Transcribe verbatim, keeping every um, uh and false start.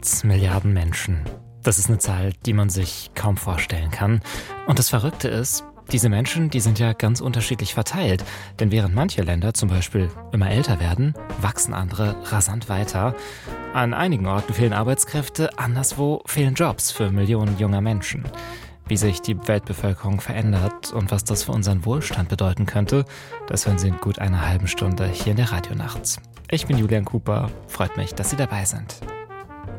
dreihundert Milliarden Menschen. Das ist eine Zahl, die man sich kaum vorstellen kann. Und das Verrückte ist, diese Menschen, die sind ja ganz unterschiedlich verteilt. Denn während manche Länder zum Beispiel immer älter werden, wachsen andere rasant weiter. An einigen Orten fehlen Arbeitskräfte, anderswo fehlen Jobs für Millionen junger Menschen. Wie sich die Weltbevölkerung verändert und was das für unseren Wohlstand bedeuten könnte, das hören Sie in gut einer halben Stunde hier in der Radionacht. Ich bin Julian Cooper, freut mich, dass Sie dabei sind.